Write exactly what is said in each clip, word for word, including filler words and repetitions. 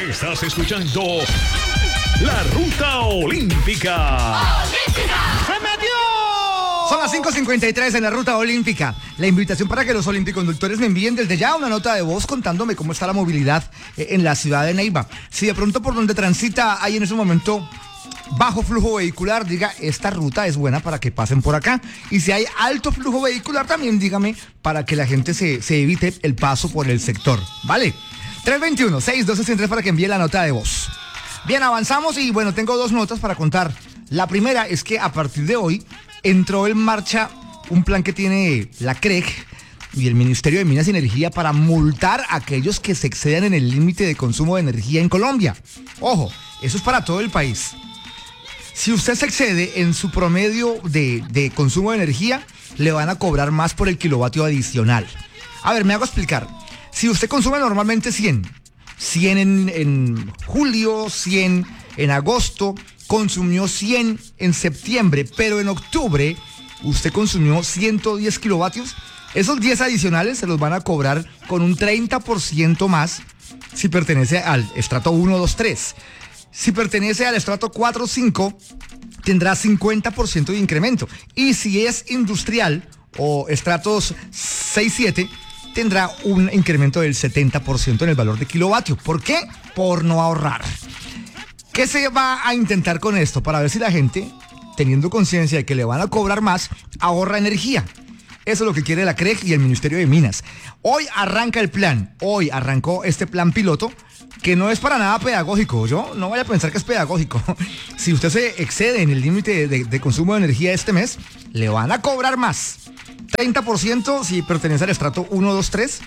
Estás escuchando La Ruta Olímpica. ¡Se metió! Son las cinco cincuenta y tres en la Ruta Olímpica. La invitación para que los olímpiconductores me envíen desde ya una nota de voz contándome cómo está la movilidad en la ciudad de Neiva. Si de pronto por donde transita hay en ese momento bajo flujo vehicular, diga, esta ruta es buena para que pasen por acá. Y si hay alto flujo vehicular, también dígame para que la gente se, se evite el paso por el sector, ¿vale? tres veintiuno, seis doce, cien tres para que envíe la nota de voz. Bien, avanzamos y bueno, tengo dos notas para contar. La primera es que a partir de hoy entró en marcha un plan que tiene la C R E G y el Ministerio de Minas y Energía para multar a aquellos que se excedan en el límite de consumo de energía en Colombia. Ojo, eso es para todo el país. Si usted se excede en su promedio de, de consumo de energía, le van a cobrar más por el kilovatio adicional. A ver, me hago explicar. Si usted consume normalmente cien, cien en, en julio, cien en agosto, consumió cien en septiembre, pero en octubre usted consumió ciento diez kilovatios, esos diez adicionales se los van a cobrar con un treinta por ciento más si pertenece al estrato uno, dos, tres. Si pertenece al estrato cuatro, cinco, tendrá cincuenta por ciento de incremento. Y si es industrial o estratos seis, siete, tendrá un incremento del setenta por ciento en el valor de kilovatio. ¿Por qué? Por no ahorrar. ¿Qué se va a intentar con esto? Para ver si la gente, teniendo conciencia de que le van a cobrar más, ahorra energía. Eso es lo que quiere la C R E G y el Ministerio de Minas. Hoy arranca el plan. Hoy arrancó este plan piloto que no es para nada pedagógico. Yo no vaya a pensar que es pedagógico. Si usted se excede en el límite de, de consumo de energía este mes, le van a cobrar más. treinta por ciento si pertenece al estrato uno, dos, tres.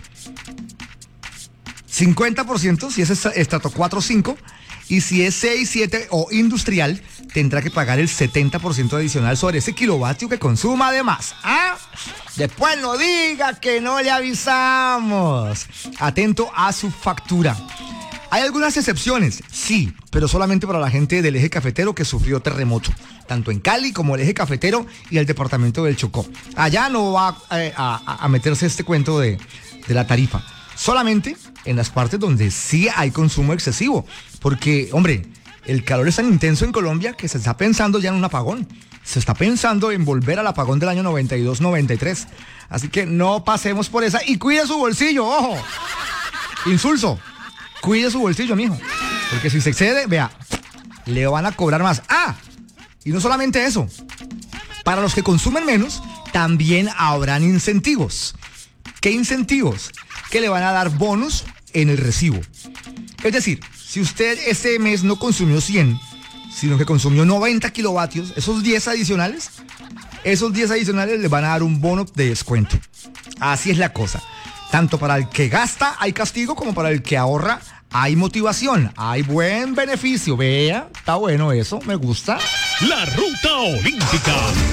cincuenta por ciento si es estrato cuatro, cinco. Y si es seis, siete o industrial, tendrá que pagar el setenta por ciento adicional sobre ese kilovatio que consuma además. ¿Ah? Después no diga que no le avisamos. Atento a su factura. Hay algunas excepciones, sí, pero solamente para la gente del eje cafetero que sufrió terremoto, tanto en Cali como el eje cafetero y el departamento del Chocó. Allá no va eh, a, a meterse este cuento de, de la tarifa, solamente en las partes donde sí hay consumo excesivo, porque, hombre, el calor es tan intenso en Colombia que se está pensando ya en un apagón, se está pensando en volver al apagón del año noventa y dos, noventa y tres, así que no pasemos por esa y cuide su bolsillo, ojo, insulso. Cuide su bolsillo, mijo. Porque si se excede, vea, le van a cobrar más. Ah, y no solamente eso. Para los que consumen menos, también habrán incentivos. ¿Qué incentivos? Que le van a dar bonos en el recibo. Es decir, si usted este mes no consumió cien, sino que consumió noventa kilovatios, esos diez adicionales, esos diez adicionales le van a dar un bono de descuento. Así es la cosa. Tanto para el que gasta hay castigo como para el que ahorra hay motivación, hay buen beneficio. Vea, está bueno eso, me gusta. La Ruta Olímpica.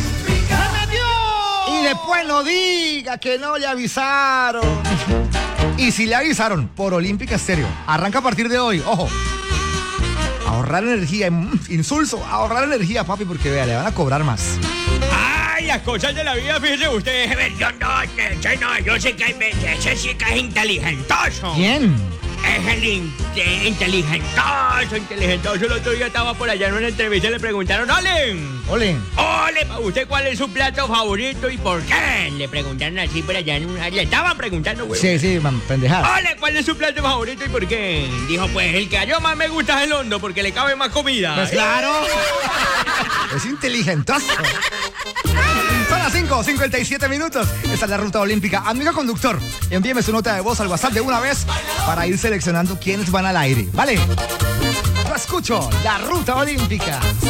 Y después no diga que no le avisaron. Y si le avisaron, por Olímpica Estéreo, arranca a partir de hoy, ojo. Ahorrar energía, insulso, ahorrar energía, papi, porque vea, le van a cobrar más. Ay, las cosas de la vida, fíjese usted. Yo no, yo no, yo sé que ese sí que es inteligentoso. ¿Quién? Es el in inteligentoso, inteligentoso. El otro día estaba por allá en una entrevista y le preguntaron, ¡Ole! ¡Ole! ¡Ole! ¿Para usted cuál es su plato favorito y por qué? Le preguntaron así por allá en una... Le estaban preguntando, güey. Sí, sí, man, pendejada. ¡Ole! ¿Cuál es su plato favorito y por qué? Dijo, pues el que a yo más me gusta es el hondo porque le cabe más comida. Pues claro. Es inteligentoso. Son las cinco cincuenta y siete minutos. Esta es la Ruta Olímpica. Amigo conductor, envíeme su nota de voz al WhatsApp de una vez para ir seleccionando quiénes van al aire. ¿Vale? Yo escucho la Ruta Olímpica.